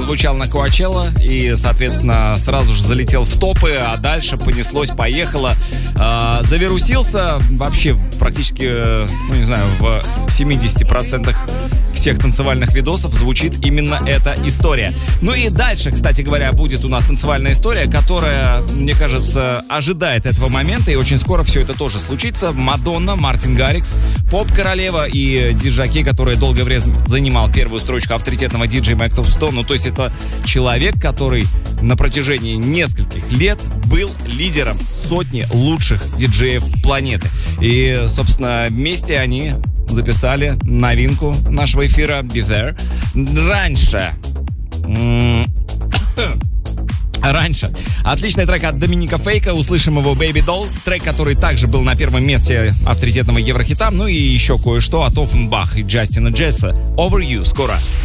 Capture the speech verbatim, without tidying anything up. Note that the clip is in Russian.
прозвучал на Коачелла и, соответственно, сразу же залетел в топы, а дальше понеслось-поехало. Э, завирусился вообще практически, ну не знаю, в семьдесят процентов всех танцевальных видосов звучит именно эта история. Ну и дальше, кстати говоря, будет у нас танцевальная история, которая, мне кажется, ожидает этого момента, и очень скоро все это тоже случится. Мадонна, Мартин Гаррикс, поп-королева и диджей, который долгое время занимал первую строчку авторитетного диджея Майк Топ сто. Ну, то есть это человек, который на протяжении нескольких лет был лидером сотни лучших диджеев планеты. И, собственно, вместе они записали новинку нашего эфира Be There. Раньше Раньше. Отличный трек от Доминика Фейка. Услышим его Baby Doll. Трек, который также был на первом месте авторитетного еврохита. Ну и еще кое-что от Оффенбах и Джастина Джетса. Over You. Скоро.